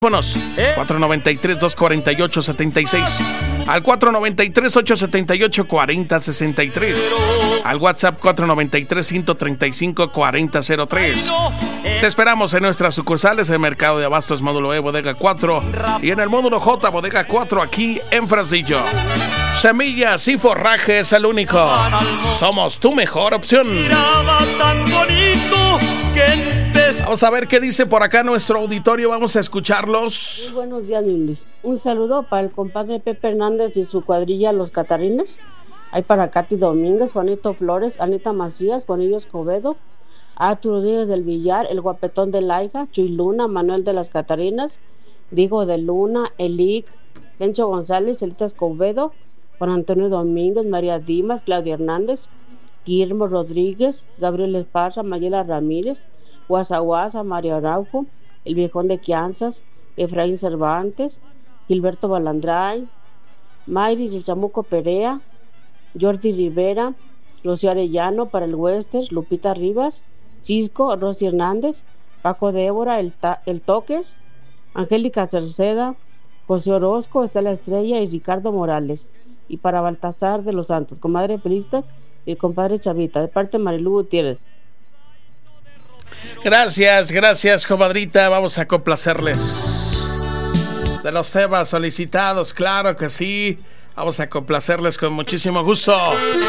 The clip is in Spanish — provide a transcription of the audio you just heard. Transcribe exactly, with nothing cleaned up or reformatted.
cuatro noventa y tres, doscientos cuarenta y ocho, setenta y seis, al cuatro noventa y tres, ochocientos setenta y ocho, cuarenta sesenta y tres, al WhatsApp cuatro noventa y tres, ciento treinta y cinco, cuarenta cero tres. Te esperamos en nuestras sucursales, en Mercado de Abastos Módulo E, Bodega cuatro, y en el Módulo J, Bodega cuatro, aquí en Fresnillo. Semillas y forrajes, el único. Somos tu mejor opción. Vamos a ver qué dice por acá nuestro auditorio. Vamos a escucharlos. Muy buenos días, Luis. Un saludo para el compadre Pepe Hernández y su cuadrilla Los Catarines. Hay para Katy Domínguez, Juanito Flores, Anita Macías, Juanillo Escobedo, Arturo Díaz del Villar, el guapetón de Laiga, Chuy Luna, Manuel de las Catarinas, Diego de Luna, Elic, Lencho González, Elita Escobedo, Juan Antonio Domínguez, María Dimas, Claudia Hernández, Guillermo Rodríguez, Gabriel Esparza, Mayela Ramírez, Guasaguasa, Mario Araujo, el Viejón de Quianzas, Efraín Cervantes, Gilberto Balandray, Mayris el Chamuco Perea, Jordi Rivera, Rocío Arellano para el Western, Lupita Rivas, Cisco, Rosy Hernández, Paco Débora, el, ta- el Toques, Angélica Cerceda, José Orozco, Estela Estrella y Ricardo Morales. Y para Baltasar de los Santos, comadre Prista y el compadre Chavita, de parte de Marilu Gutiérrez. Gracias, gracias, comadrita. Vamos a complacerles de los temas solicitados, claro que sí. Vamos a complacerles con muchísimo gusto.